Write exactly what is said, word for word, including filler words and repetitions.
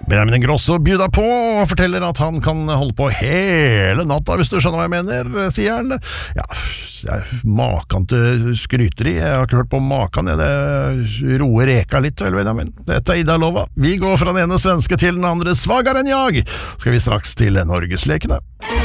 Benjamin Ingrosso byr deg på og forteller at han kan holde på hele natta, hvis du skjønner hva jeg mener, sier han. Ja, makan til skryteri, jeg har ikke hørt på makan, det roer reka litt, vel, Benjamin. Dette er Ida Lova. Vi går fra den ene svenske til den andre, svagere enn jag, skal vi straks til Norgeslekene.